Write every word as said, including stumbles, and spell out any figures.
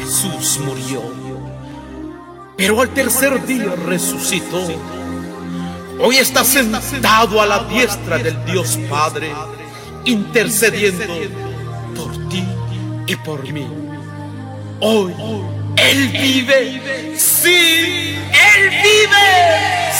Jesús murió, pero al tercer día resucitó. Hoy está sentado a la diestra del Dios Padre, intercediendo por ti y por mí. Hoy Él vive, sí, Él vive.